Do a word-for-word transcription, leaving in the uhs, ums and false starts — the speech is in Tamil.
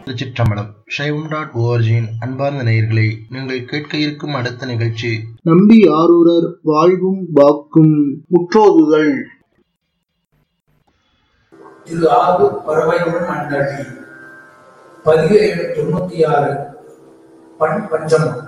திருச்சிற்றம்பலம். சைவம் டாட் ஓஆர்ஜியின் அன்பார்ந்த நேயர்களே, நீங்கள் கேட்க இருக்கும் அடுத்த நிகழ்ச்சி நம்பி ஆரூரர் வாழ்வும் வாக்கும் முற்றோதுதல். திரு ஆரூர் பறவையுடன் மண்டலி பதிவு எண் தொண்ணூத்தி ஆறு பண் பஞ்சமம்.